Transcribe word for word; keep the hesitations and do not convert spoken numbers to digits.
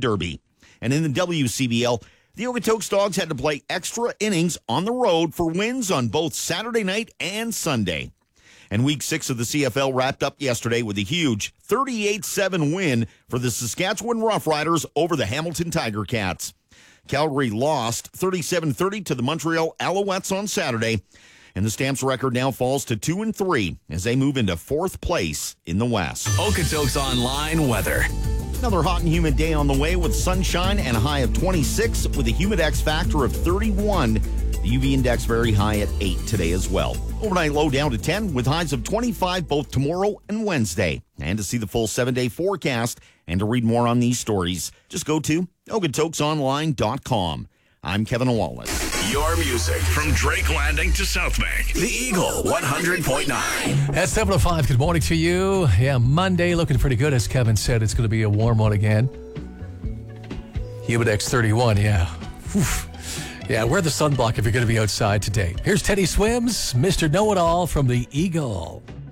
Derby. And in the W C B L, the Okotoks Dogs had to play extra innings on the road for wins on both Saturday night and Sunday. And week six of the C F L wrapped up yesterday with a huge thirty-eight seven win for the Saskatchewan Roughriders over the Hamilton Tiger Cats. Calgary lost thirty-seven thirty to the Montreal Alouettes on Saturday, and the Stamps record now falls to two and three as they move into fourth place in the West. Okotoks Online weather. Another hot and humid day on the way with sunshine and a high of twenty-six with a Humidex factor of thirty-one. The U V index very high at eight today as well. Overnight low down to ten with highs of twenty-five both tomorrow and Wednesday. And to see the full seven-day forecast and to read more on these stories, just go to Okotoks Online dot com. I'm Kevin Wallace. Your music from Drake Landing to South Bank. The Eagle one hundred point nine. At seven oh five, good morning to you. Yeah, Monday looking pretty good. As Kevin said, it's going to be a warm one again. Humidex thirty-one, yeah. Whew. Yeah, wear the sunblock if you're going to be outside today. Here's Teddy Swims, Mister Know-It-All from the Eagle.